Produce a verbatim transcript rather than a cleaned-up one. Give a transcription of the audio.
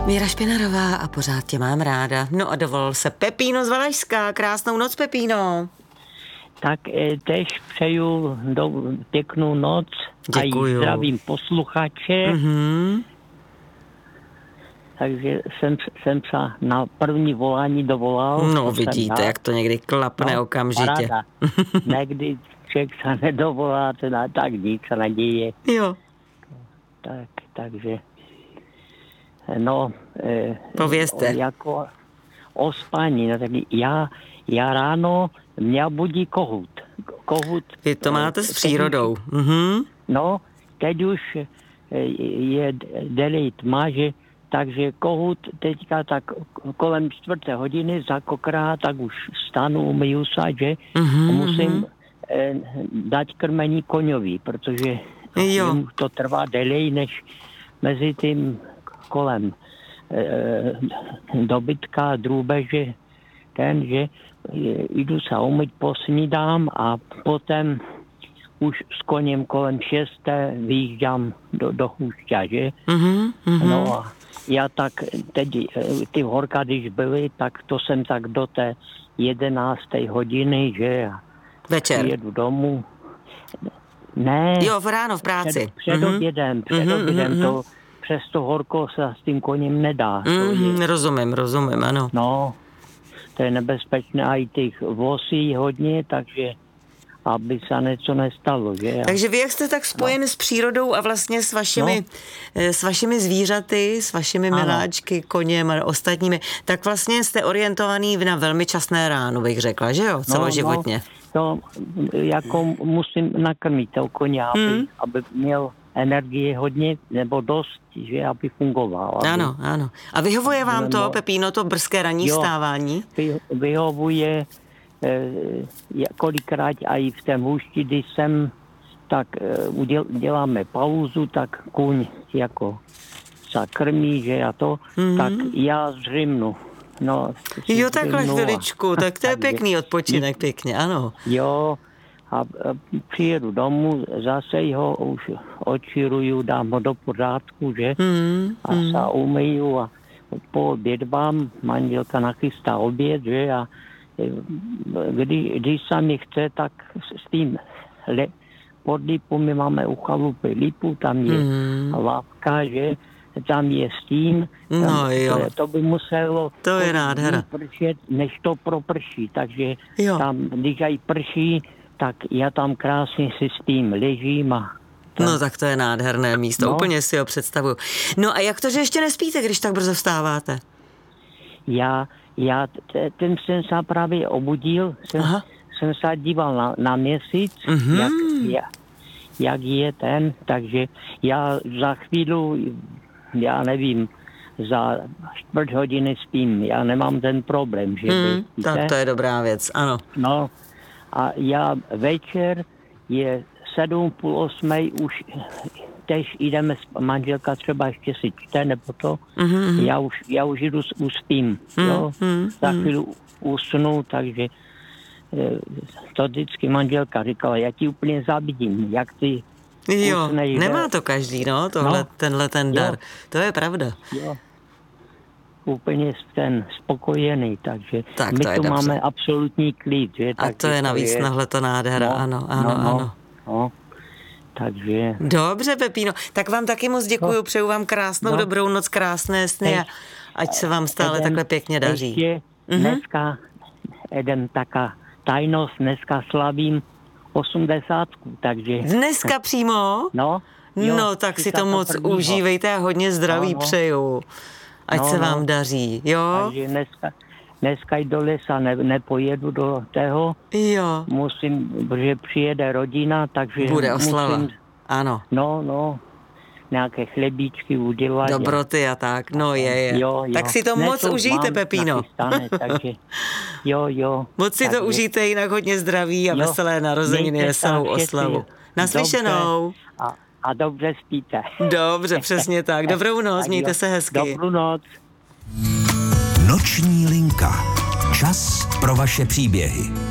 Míra Špinarová a pořád tě mám ráda. No a dovolil se Pepíno z Valašska. Krásnou noc, Pepíno. Tak tež přeju do, pěknou noc. Děkuju. A zdravím posluchače. Mm-hmm. Takže jsem, jsem se na první volání dovolal. No vidíte, jak to někdy klapne no, okamžitě. Někdy člověk se nedovolá, teda tak nic se neděje. Jo. Tak, takže no, povězte. E, jako o spaní, no, tak já, já ráno mě budí kohut. kohut. Vy to máte s přírodou. Teď, mm-hmm. No, teď už je delej tma, že, takže kohut teďka tak kolem čtvrté hodiny zakokrá, tak už stanu, umyju se, že mm-hmm. musím e, dát krmení koňový, protože jo. to trvá delej, než mezi tím kolem e, dobytka, drůbeže, ten, že jdu se umyť, posnídám a potom už s koněm kolem šesté vyjíždám do, do Hůšťa, že? Mm-hmm, mm-hmm. No a já tak teď, ty horka, když byly, tak to jsem tak do té jedenácté hodiny, že? Večer. Jedu domů. Ne. Jo, v ráno v práci. Před, před mm-hmm. obědem, před mm-hmm, obědem mm-hmm. to přes to horko se s tím koněm nedá. Mm-hmm, rozumím, rozumím, ano. No, to je nebezpečné a i těch vosí hodně, takže aby se něco nestalo, že? Takže vy, jak jste tak spojen no. s přírodou a vlastně s vašimi, no. s vašimi zvířaty, s vašimi ano. miláčky, koněm a ostatními, tak vlastně jste orientovaný na velmi časné ráno, bych řekla, že jo, celoživotně. No, no, to jako musím nakrmit toho koně, aby, hmm. aby měl energii hodně nebo dost, že aby fungoval. Aby... Ano, ano. A vyhovuje vám nebo... to, Pepíno, to brzké ranní jo, vstávání? Vy, vyhovuje eh, kolikrát a i v tom hůšti, když jsem, tak eh, uděl, děláme pauzu, tak kůň jako se krmí, že a to, mm-hmm. tak já zřimnu. No, jo, takhle chviličku, tak to je pěkný odpočinek, pěkně, ano. Jo, a přijedu domů, zase ho už očiruju, dám ho do pořádku, že? Mm, a mm. se umyju a po obědvám, manželka nachystá oběd, že? A když, když se mi chce, tak s tím le, pod lipu, my máme u chalupy lipu, tam je mm. lávka, že? Tam je stín, tam, no, jo. To, to by muselo to je nádhera. Pršet, než to proprší, takže jo. tam, když aj prší, tak já tam krásně si s tím ležím a... To... No tak to je nádherné místo, no. Úplně si ho představuju. No a jak to, že ještě nespíte, když tak brzo vstáváte? Já, já t- ten jsem se právě obudil, jsem, jsem se díval na, na měsíc, mm-hmm. jak, jak, jak je ten, takže já za chvíli, já nevím, za čtvrt hodiny spím, já nemám ten problém, že... Mm, tak to je dobrá věc, ano. No, a já večer je sedm, půl osmej, už tež jdeme, manželka třeba ještě si čte, nebo to, mm-hmm. já už, já už jdu, uspím, mm, jo, mm, za chvíli usnu, takže to vždycky manželka říkala, já ti úplně zabidím, jak ty jo, usnej, nemá to každý, no, tohle, no, tenhle ten dar, jo. To je pravda. Jo. Úplně ten spokojený, takže tak my tu dobře. Máme absolutní klid. Že? A to je navíc nahle to nádhera, no, ano, ano, no, ano. No, takže... Dobře, Pepíno, tak vám taky moc děkuju, no. Přeju vám krásnou, no. dobrou noc, krásné sny a ať se vám stále jeden, takhle pěkně daří. Ještě mm-hmm. dneska, jeden taká tajnost, dneska slavím osmdesátku, takže... Dneska přímo? No. Jo, no, tak si to moc prvního. Užívejte a hodně zdraví no, no. přeju. Ať no, se vám no. daří, jo? Takže dneska, dneska jdu do lesa, ne, nepojedu do tého. Jo. Musím, protože přijede rodina, takže bude oslava, musím, ano. No, no, nějaké chlebíčky udělat. Dobroty a tak, no je, je. Jo, jo. Tak si to ne, moc to užijte, Pepíno. Nachystane, takže jo, jo. Moc si takže, to užijte, jinak hodně zdraví a jo, veselé narozeniny, veselou oslavu. Naslyšenou. A, a dobře spíte. Dobře, přesně tak. Dobrou noc, mějte se hezky. Dobrou noc. Noční linka. Čas pro vaše příběhy.